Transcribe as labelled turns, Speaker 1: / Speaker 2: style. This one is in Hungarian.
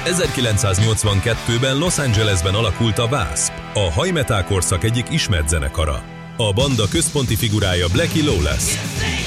Speaker 1: 1982-ben Los Angelesben alakult a Wasp, a heavy metal korszak egyik ismert zenekara. A banda központi figurája Blackie Lawless.